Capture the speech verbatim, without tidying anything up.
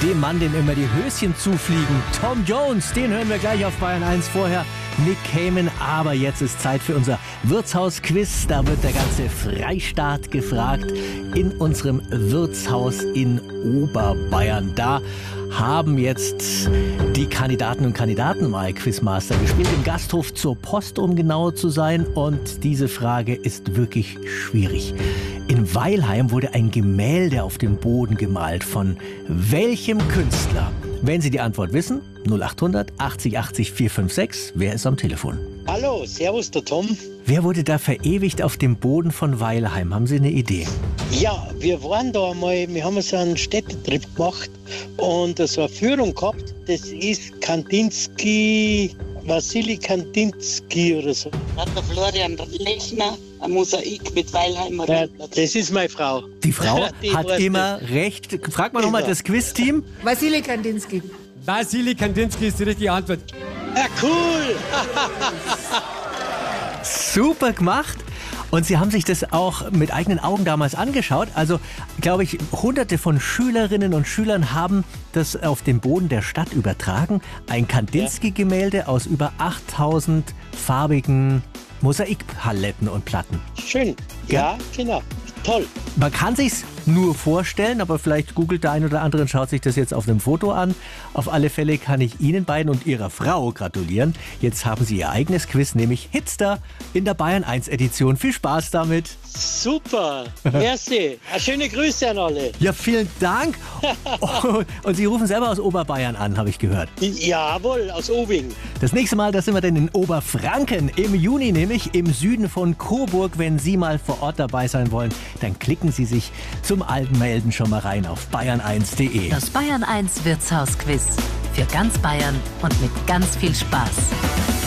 dem Mann, dem immer die Höschen zufliegen. Tom Jones, den hören wir gleich auf Bayern eins. Vorher Nick Cayman, aber jetzt ist Zeit für unser Wirtshaus-Quiz. Da wird der ganze Freistaat gefragt in unserem Wirtshaus in Oberbayern. Da haben jetzt die Kandidaten und Kandidaten mal Quizmaster gespielt, im Gasthof zur Post, um genau zu sein. Und diese Frage ist wirklich schwierig. In Weilheim wurde ein Gemälde auf den Boden gemalt. Von welchem Künstler? Wenn Sie die Antwort wissen, null acht hundert achtzig achtzig vier fünf sechs. Wer ist am Telefon? Hallo, servus, der Tom. Wer wurde da verewigt auf dem Boden von Weilheim? Haben Sie eine Idee? Ja, wir waren da einmal, wir haben so einen Städtetrip gemacht und so eine Führung gehabt. Das ist Kandinsky, Wassili Kandinsky oder so. Hat der Florian Lechner ein Mosaik mit Weilheimer. Ja, das ist meine Frau. Die Frau Die hat weiß immer recht. Frag mal nochmal das Quiz-Team. Wassili Kandinsky. Wassili Kandinsky ist die richtige Antwort. Ja, cool. Super gemacht. Und Sie haben sich das auch mit eigenen Augen damals angeschaut. Also, glaube ich, hunderte von Schülerinnen und Schülern haben das auf den Boden der Stadt übertragen. Ein Kandinsky-Gemälde aus über achttausend farbigen Mosaikpaletten und Platten. Schön. Ja, genau. Toll. Man kann sich's nur vorstellen, aber vielleicht googelt der ein oder andere und schaut sich das jetzt auf einem Foto an. Auf alle Fälle kann ich Ihnen beiden und Ihrer Frau gratulieren. Jetzt haben Sie Ihr eigenes Quiz, nämlich Hitster in der Bayern eins Edition. Viel Spaß damit. Super. Merci. Schöne Grüße an alle. Ja, vielen Dank. Oh, und Sie rufen selber aus Oberbayern an, habe ich gehört. Jawohl, aus Obing. Das nächste Mal, da sind wir denn in Oberfranken. Im Juni nämlich im Süden von Coburg. Wenn Sie mal vor Ort dabei sein wollen, dann klicken Sie sich zum Anmelden schon mal rein auf bayern eins punkt de. Das Bayern eins Wirtshaus-Quiz. Für ganz Bayern und mit ganz viel Spaß.